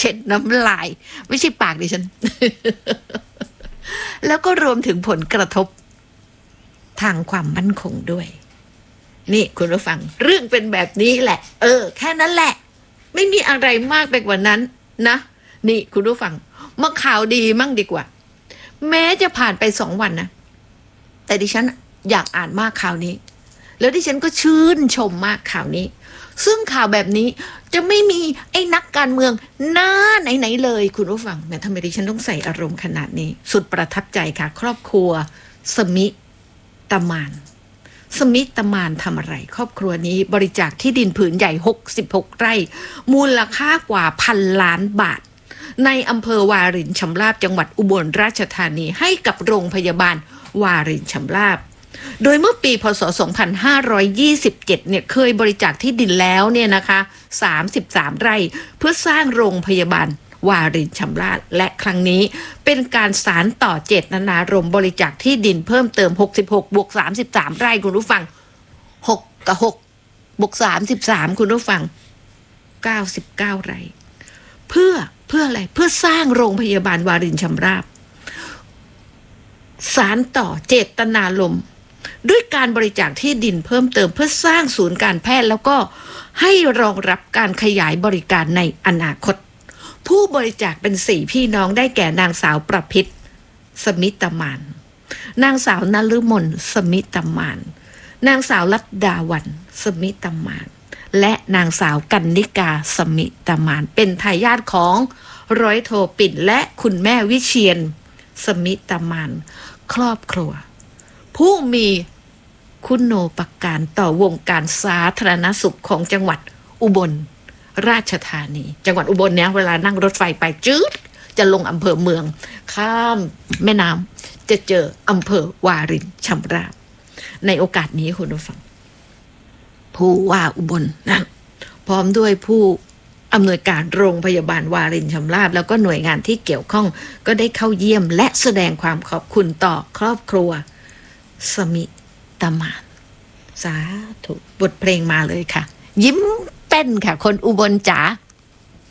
เช็ดน้ำลายไม่ใช่ปากดิฉัน แล้วก็รวมถึงผลกระทบทางความมั่นคงด้วยนี่คุณผู้ฟังเรื่องเป็นแบบนี้แหละแค่นั้นแหละไม่มีอะไรมากไปกว่านั้นนะนี่คุณผู้ฟังมาข่าวดีมั่งดีกว่าแม้จะผ่านไป2 วันนะแต่ดิฉันอยากอ่านมากข่าวนี้แล้วดิฉันก็ชื่นชมมากข่าวนี้ซึ่งข่าวแบบนี้จะไม่มีไอ้นักการเมืองหน้าไหนๆเลยคุณผู้ฟังแม้ทำไมดิฉันต้องใส่อารมณ์ขนาดนี้สุดประทับใจค่ะครอบครัวสมิตมานทำอะไรครอบครัวนี้บริจาคที่ดินผืนใหญ่66 ไร่มูลค่ากว่า1,000,000,000 บาทในอำเภอวารินชำราบจังหวัดอุบลราชธานีให้กับโรงพยาบาลวารินชำราบโดยเมื่อปีพศ2527เนี่ยเคยบริจาคที่ดินแล้วเนี่ยนะคะ33 ไร่เพื่อสร้างโรงพยาบาลวารินชำราบและครั้งนี้เป็นการสานต่อเจตนารมณ์บริจาคที่ดินเพิ่มเติม66 บวก 33 ไร่คุณผู้ฟัง6 กับ 6 บวก 33คุณผู้ฟัง99 ไร่เพื่ออะไรเพื่อสร้างโรงพยาบาลวารินชำราบสานต่อเจตนารมณ์ด้วยการบริจาคที่ดินเพิ่มเติมเพื่อสร้างศูนย์การแพทย์แล้วก็ให้รองรับการขยายบริการในอนาคตผู้บริจาคเป็น4 พี่น้องได้แก่นางสาวประพิตรสมิตมานนางสาวนฤมลสมิตมานนางสาวลัดดาวันสมิตมานและนางสาวกันนิกาสมิตมานเป็นทายาทของร้อยโทปิ่นและคุณแม่วิเชียรสมิตมานครอบครัวผู้มีคุณูปการต่อวงการสาธารณสุขของจังหวัดอุบลราชธานีจังหวัดอุบลเนี่ยเวลานั่งรถไฟไปจืดจะลงอำเภอเมืองข้ามแม่น้ำจะเจออำเภอวารินชำราบในโอกาสนี้คุณผู้ฟังผู้ว่าอุบลนะพร้อมด้วยผู้อำนวยการโรงพยาบาลวารินชำราบแล้วก็หน่วยงานที่เกี่ยวข้องก็ได้เข้าเยี่ยมและแสดงความขอบคุณต่อครอบครัวสมิตมานสาธุบทเพลงมาเลยค่ะยิ้มเต้นค่ะคนอุบลจ๋า